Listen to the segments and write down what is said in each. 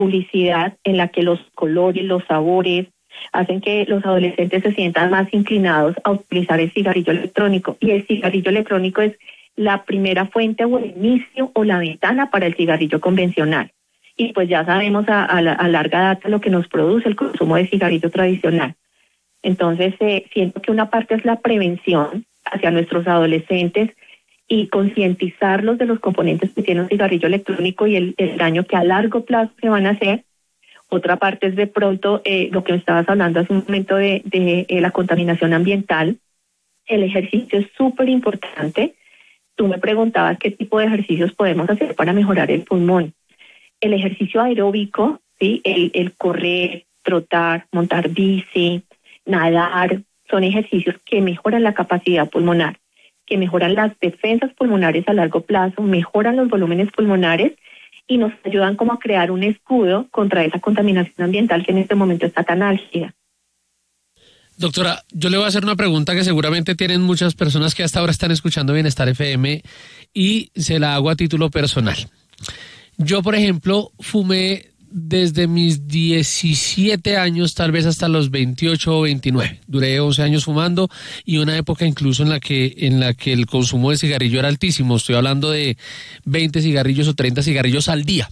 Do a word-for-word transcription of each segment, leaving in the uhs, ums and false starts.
publicidad en la que los colores, los sabores, hacen que los adolescentes se sientan más inclinados a utilizar el cigarrillo electrónico. Y el cigarrillo electrónico es la primera fuente o el inicio o la ventana para el cigarrillo convencional. Y pues ya sabemos a, a, la, a larga data lo que nos produce el consumo de cigarrillo tradicional. Entonces, eh, siento que una parte es la prevención hacia nuestros adolescentes y concientizarlos de los componentes que tiene un cigarrillo electrónico y el, el daño que a largo plazo se van a hacer. Otra parte es de pronto eh, lo que me estabas hablando hace un momento de, de eh, la contaminación ambiental. El ejercicio es súper importante. Tú me preguntabas qué tipo de ejercicios podemos hacer para mejorar el pulmón. El ejercicio aeróbico, ¿sí? el, el correr, trotar, montar bici, nadar, son ejercicios que mejoran la capacidad pulmonar, que mejoran las defensas pulmonares a largo plazo, mejoran los volúmenes pulmonares y nos ayudan como a crear un escudo contra esa contaminación ambiental que en este momento está tan álgida. Doctora, yo le voy a hacer una pregunta que seguramente tienen muchas personas que hasta ahora están escuchando Bienestar F M y se la hago a título personal. Yo, por ejemplo, fumé desde mis diecisiete años, tal vez hasta los veintiocho o veintinueve. Duré once años fumando y una época incluso en la que en la que el consumo de cigarrillo era altísimo. Estoy hablando de veinte cigarrillos o treinta cigarrillos al día.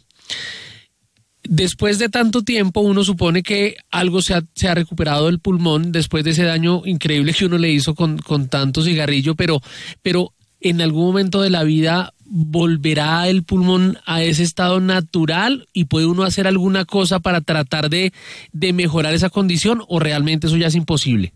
Después de tanto tiempo, uno supone que algo se ha, se ha recuperado del pulmón después de ese daño increíble que uno le hizo con, con tanto cigarrillo, pero, pero en algún momento de la vida ¿volverá el pulmón a ese estado natural y puede uno hacer alguna cosa para tratar de, de mejorar esa condición o realmente eso ya es imposible?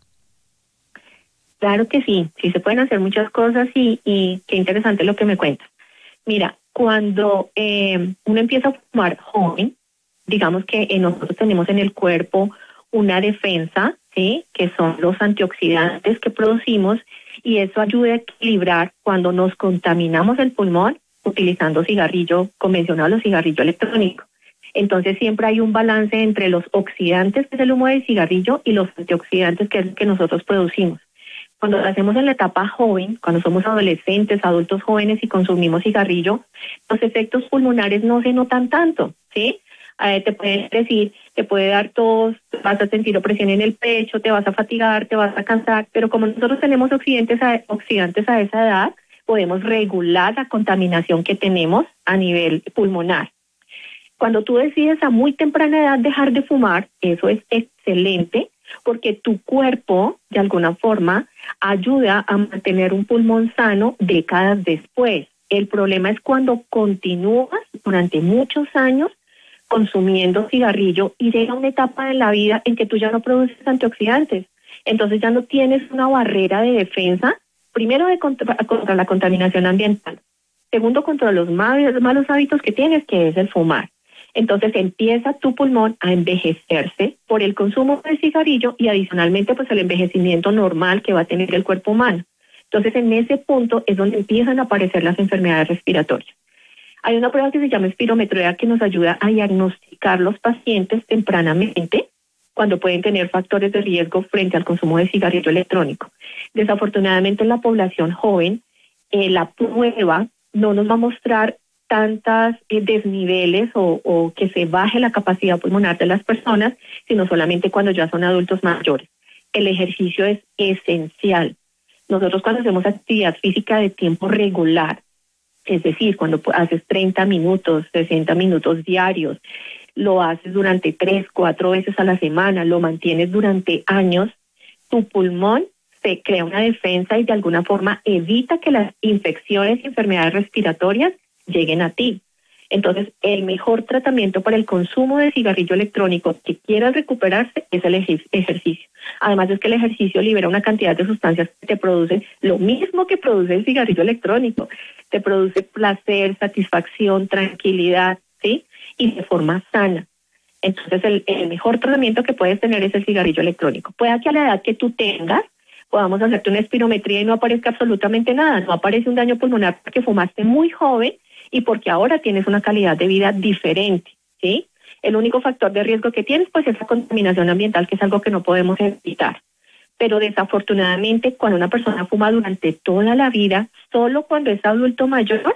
Claro que sí, sí se pueden hacer muchas cosas y, y qué interesante lo que me cuentas. Mira, cuando eh, uno empieza a fumar joven, digamos que eh, nosotros tenemos en el cuerpo una defensa, ¿sí? Que son los antioxidantes que producimos y eso ayuda a equilibrar cuando nos contaminamos el pulmón utilizando cigarrillo convencional o cigarrillo electrónico. Entonces siempre hay un balance entre los oxidantes, que es el humo del cigarrillo, y los antioxidantes, que es el que nosotros producimos. Cuando lo hacemos en la etapa joven, cuando somos adolescentes, adultos jóvenes y consumimos cigarrillo, los efectos pulmonares no se notan tanto, ¿sí? Eh, te puede decir, te puede dar tos, vas a sentir opresión en el pecho, te vas a fatigar, te vas a cansar, pero como nosotros tenemos oxidantes a, oxidantes a esa edad, podemos regular la contaminación que tenemos a nivel pulmonar. Cuando tú decides a muy temprana edad dejar de fumar, eso es excelente, porque tu cuerpo, de alguna forma, ayuda a mantener un pulmón sano décadas después. El problema es cuando continúas durante muchos años consumiendo cigarrillo y llega una etapa de la vida en que tú ya no produces antioxidantes. Entonces ya no tienes una barrera de defensa, primero de contra, contra la contaminación ambiental, segundo contra los malos, malos hábitos que tienes, que es el fumar. Entonces empieza tu pulmón a envejecerse por el consumo de cigarrillo y adicionalmente pues el envejecimiento normal que va a tener el cuerpo humano. Entonces en ese punto es donde empiezan a aparecer las enfermedades respiratorias. Hay una prueba que se llama espirometría que nos ayuda a diagnosticar los pacientes tempranamente cuando pueden tener factores de riesgo frente al consumo de cigarrillo electrónico. Desafortunadamente en la población joven, eh, la prueba no nos va a mostrar tantas eh, desniveles o, o que se baje la capacidad pulmonar de las personas, sino solamente cuando ya son adultos mayores. El ejercicio es esencial. Nosotros cuando hacemos actividad física de tiempo regular, es decir, cuando haces treinta minutos, sesenta minutos diarios, lo haces durante tres, cuatro veces a la semana, lo mantienes durante años, tu pulmón se crea una defensa y de alguna forma evita que las infecciones y enfermedades respiratorias lleguen a ti. Entonces, el mejor tratamiento para el consumo de cigarrillo electrónico que quieras recuperarse es el ej- ejercicio. Además es que el ejercicio libera una cantidad de sustancias que te producen lo mismo que produce el cigarrillo electrónico. Te produce placer, satisfacción, tranquilidad, ¿sí? Y de forma sana. Entonces, el, el mejor tratamiento que puedes tener es el cigarrillo electrónico. Puede que a la edad que tú tengas, podamos hacerte una espirometría y no aparezca absolutamente nada. No aparece un daño pulmonar porque fumaste muy joven y porque ahora tienes una calidad de vida diferente, ¿sí? El único factor de riesgo que tienes, pues, es la contaminación ambiental, que es algo que no podemos evitar. Pero desafortunadamente, cuando una persona fuma durante toda la vida, solo cuando es adulto mayor,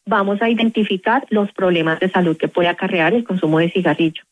vamos a identificar los problemas de salud que puede acarrear el consumo de cigarrillo.